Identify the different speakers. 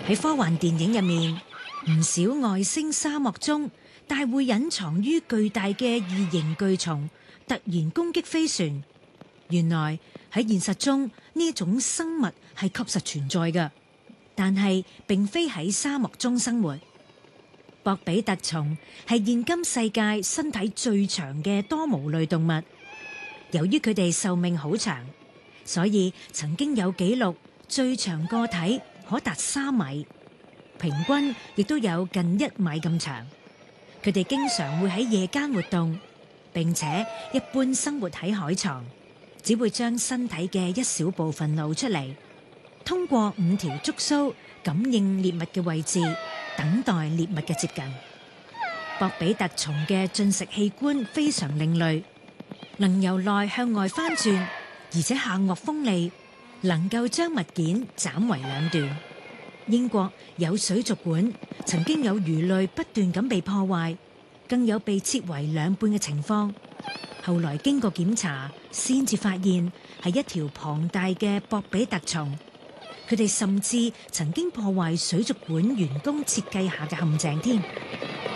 Speaker 1: 喺科幻電影入面，唔少外星沙漠中大會隱藏於巨大嘅異形巨蟲，突然攻擊飛船。原來喺現實中呢種生物係確實存在嘅，但係並非喺沙漠中生活。博比特蟲係現今世界身體最長嘅多毛類動物。由於佢哋壽命好長，所以曾經有紀錄最長個體可達3米，平均亦都有近1米咁長。佢哋經常會喺夜間活動，並且一般生活喺海床，只會將身體嘅一小部分露出嚟，通過5條觸鬚感應獵物嘅位置，等待獵物嘅接近。博比特蟲嘅進食器官非常另類，能由內向外翻轉，而且下顎鋒利，能夠將物件斬為2段。英國有水族館曾經有魚類不斷咁被破壞，更有被切為2半嘅情況。後來經過檢查，先至發現係一條龐大嘅博比特蟲。佢哋甚至曾經破壞水族館員工設計下嘅陷阱添。